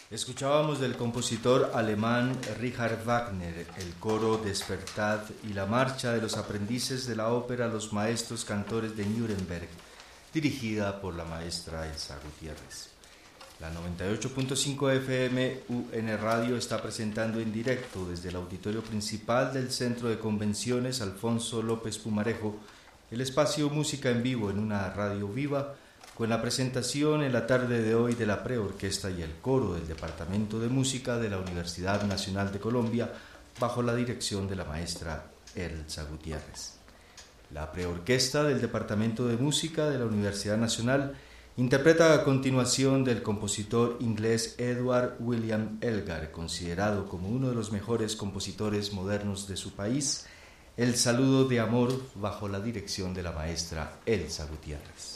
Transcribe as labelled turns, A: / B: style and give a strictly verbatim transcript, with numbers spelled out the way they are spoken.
A: Escuchábamos del compositor alemán Richard Wagner el coro Despertad y la marcha de los aprendices de la ópera Los Maestros Cantores de Nuremberg, dirigida por la maestra Elsa Gutiérrez. La noventa y ocho punto cinco F M U N Radio está presentando en directo desde el auditorio principal del Centro de Convenciones Alfonso López Pumarejo el espacio Música en Vivo en una radio viva, con la presentación en la tarde de hoy de la preorquesta y el coro del Departamento de Música de la Universidad Nacional de Colombia, bajo la dirección de la maestra Elsa Gutiérrez. La preorquesta del Departamento de Música de la Universidad Nacional interpreta a continuación del compositor inglés Edward William Elgar, considerado como uno de los mejores compositores modernos de su país, El Saludo de Amor, bajo la dirección de la maestra Elsa Gutiérrez.